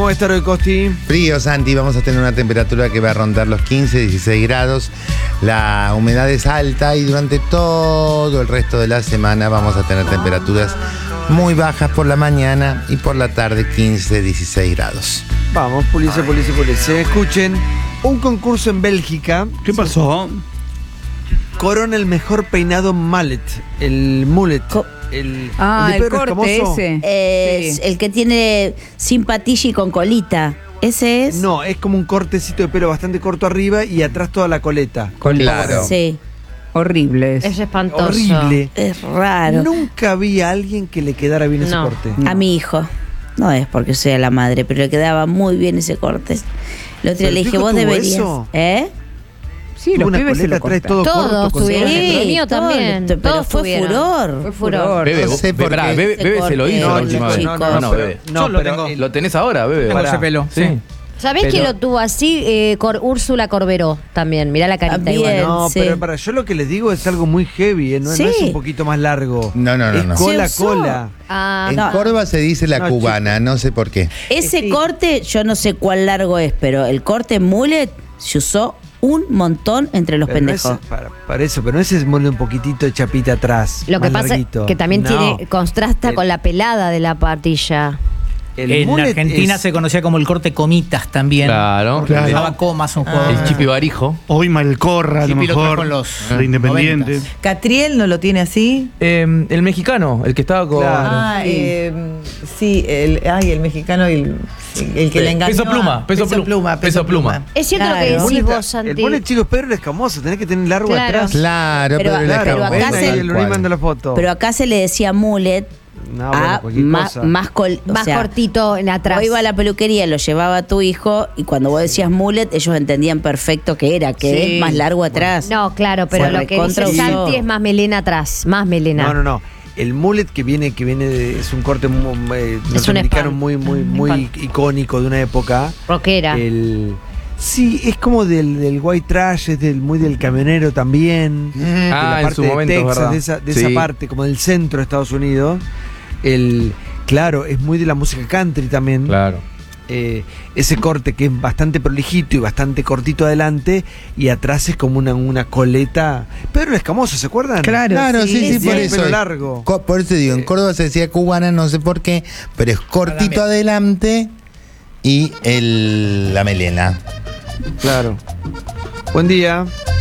¿Cómo va a estar hoy, Costi? Frío, Santi, vamos a tener una temperatura que va a rondar los 15, 16 grados. La humedad es alta y durante todo el resto de la semana vamos a tener temperaturas muy bajas por la mañana y por la tarde 15, 16 grados. Vamos, pulice. Escuchen, un concurso en Bélgica. ¿Qué pasó? Corona el mejor peinado mullet. El mullet. El el Pedro corte Escamoso. ese. Es Sí. el que tiene sin patilla y con colita. ¿Ese es? No, es como un cortecito de pelo bastante corto arriba y atrás toda la coleta. Claro. Sí. Horrible. Es espantoso. Horrible. Es raro. Nunca vi a alguien que le quedara bien ese No. corte. A mi hijo. No es porque sea la madre, pero le quedaba muy bien ese corte. El otro día ¿Pero le tu dije, hijo vos tuvo deberías. eso? ¿Eh? Sí, Tuvo los una pibes se coleta lo atrás cortan. todo Todos corto. con tuvieron. cierre. El mío también. pero Todos fue tuvieron. furor. Fue furor. Bebe, No sé por qué. Bebe se lo hizo No, la última vez. chicos. No, Bebe. No, Yo lo pero tengo. ¿Lo tenés ahora, Bebe? Tengo ese pelo. Sí. ¿Sabés Pero- quién lo tuvo así? Úrsula Corberó también. Mirá la carita También. igual. No, Sí. pero yo lo que les digo es algo muy heavy, ¿eh? No, Sí. no es un poquito más largo. No. Es cola, Se usó. cola. Ah, En No. Córdoba se dice la No, cubana, no sé por qué. Ese Sí. corte, yo no sé cuál largo es, pero el corte mullet se usó un montón entre los Pero no pendejos. es- para eso, pero no es un poquitito de chapita atrás. lo que más pasa larguito. es que también No. contrasta El- con la pelada de la patilla. el En mullet Argentina es- se conocía como el corte comitas también. Claro. Porque le daba comas a un jugador. El Chipi Barijo. Hoy Malcorra, a lo Chipi lo trajo mejor, en los de Independiente. 90s. ¿Catriel no lo tiene así? El mexicano, el que estaba con. Claro. Ah, sí, el mexicano, el que le engañó. Peso Pluma, a- Peso Pluma. Peso Pluma. Es cierto lo que Claro. decís El vos, Santi. mullet, chicos, Pedro el Escamoso, tenés que tener largo Claro. atrás. Claro, Pero- pero, claro, la pero acá Ven cabeza, ahí, se- el tal cual. manda la foto. Pero acá se le decía mullet No, bueno, a cualquier más, cosa. más, o Más sea, cortito en atrás. vos ibas a la peluquería, lo llevaba a tu hijo y cuando vos decías mullet, ellos entendían perfecto que era, que Sí. es más largo atrás. No, claro, pero Se lo que recontra dice usó. Santi es más melena atrás. Más melena. No. El mullet que viene es un corte norteamericano spam. muy icónico de una época. Rockera. Sí, es como del white trash, es muy del camionero también. De Ah, la en parte su de momento, Texas, ¿verdad? de Sí. esa parte, como del centro de Estados Unidos. Claro, es muy de la música country también. Claro. Ese corte que es bastante prolijito y bastante cortito adelante y atrás es como una coleta. Pedro el Escamoso, ¿se acuerdan? Claro, sí, por el eso. pelo largo. Por eso digo, en Córdoba se decía cubana, no sé por qué, pero es cortito adelante y la melena. Claro. Buen día.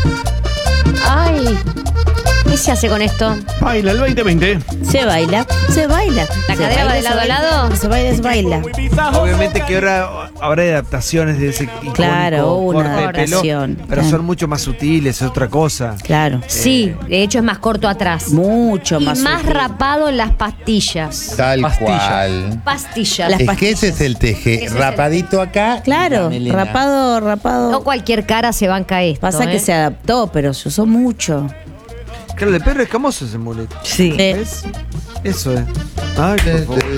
Ay. ¿Qué se hace con esto? Baila el 2020. Se baila. ¿La Se cadera baila, va de se lado a baila, lado? Se baila. Obviamente que ahora habrá adaptaciones de ese icónico Claro, hubo una corte de pelo, adaptación, pero claro. son mucho más sutiles, es otra cosa. Claro. Sí, de hecho es más corto atrás. Mucho Y más. más sutil. rapado en las pastillas. Tal Pastilla. cual. Pastillas. Las Es que ese es el teje, Ese es el- rapadito acá. y Claro, la melena. rapado. No cualquier cara se banca esto. Pasa que se adaptó, pero se usó mucho. Claro, el de Pedro Escamoso es el mullet. Sí. ¿Ves? Eso es. Ay, por favor.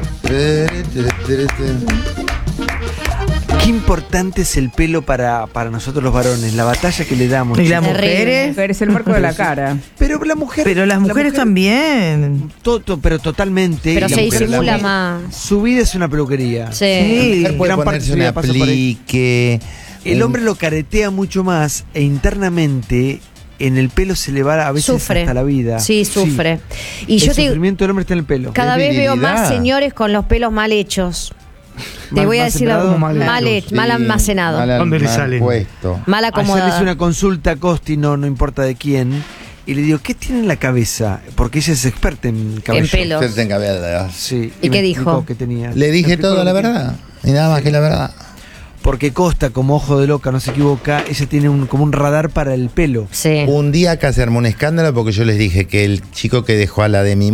Qué importante es el pelo para nosotros los varones, la batalla que le damos. Y las chicos. mujeres. Es el marco de la cara. Pero la mujer. Pero las mujeres también. Pero totalmente. Pero y la se mujer- disimula la- más. Su vida es una peluquería. Sí. Sí. La mujer puede Gran parte de ponerse su un vida pasa por ahí. aplique. El hombre lo caretea mucho más e internamente en el pelo se le va a veces Sufre. hasta la vida. Sí, sufre. Y El yo te digo, sufrimiento del hombre está en el pelo. cada Qué vez veo virilidad. más señores con los pelos mal hechos. Te Mal- voy a mal decir sembrado, algo. mal Mal, hechos, hecho, mal almacenado. ¿Dónde le salen? Puesto. Mal Ayer le hice acomodado. una consulta a Costi, no importa de quién, y le digo, ¿qué tiene en la cabeza? Porque ella es experta en cabello. En pelos. Usted tenga verdad. Sí. ¿Y me qué explicó dijo? que tenía. Le Me dije explicó toda lo la que- verdad. Y nada más que la verdad. Porque Costa, como ojo de loca, no se equivoca, ella tiene como un radar para el pelo. Sí. Un día acá se armó un escándalo porque yo les dije que el chico que dejó a la de mi